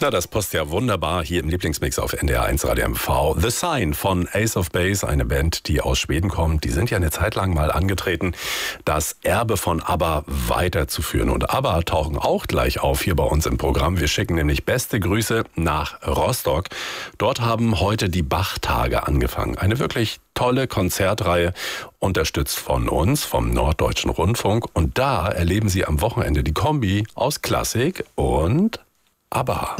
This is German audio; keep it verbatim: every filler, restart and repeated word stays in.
Na, das passt ja wunderbar hier im Lieblingsmix auf N D R eins Radio M V. The Sign von Ace of Base, eine Band, die aus Schweden kommt. Die sind ja eine Zeit lang mal angetreten, das Erbe von ABBA weiterzuführen. Und ABBA tauchen auch gleich auf hier bei uns im Programm. Wir schicken nämlich beste Grüße nach Rostock. Dort haben heute die Bach-Tage angefangen. Eine wirklich tolle Konzertreihe, unterstützt von uns, vom Norddeutschen Rundfunk. Und da erleben Sie am Wochenende die Kombi aus Klassik und ABBA.